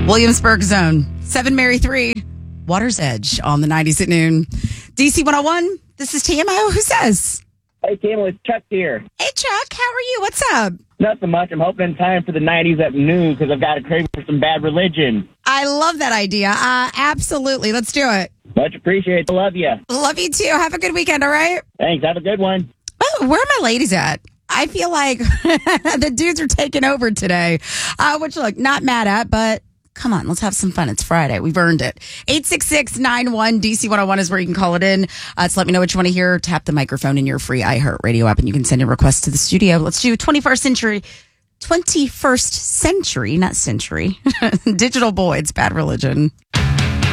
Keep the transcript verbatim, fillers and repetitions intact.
Williamsburg Zone. seven Mary three. Water's Edge on the nineties at noon. D C one oh one. This is T M O. Who says? Hey, Tim, it's Chuck here. Hey, Chuck. How are you? What's up? Nothing much. I'm hoping in time for the nineties at noon because I've got a craving for some Bad Religion. I love that idea. Uh, absolutely. Let's do it. Much appreciated. Love you. Love you too. Have a good weekend, all right? Thanks. Have a good one. Oh, where are my ladies at? I feel like the dudes are taking over today, uh, which, look, not mad at, but come on, let's have some fun. It's Friday. We've earned it. eight six six, nine one, D C one oh one is where you can call it in. Uh, to let me know what you want to hear. Tap the microphone in your free iHeartRadio app, and you can send a request to the studio. Let's do twenty-first century, twenty-first century, not century, Digital Boy. It's Bad Religion.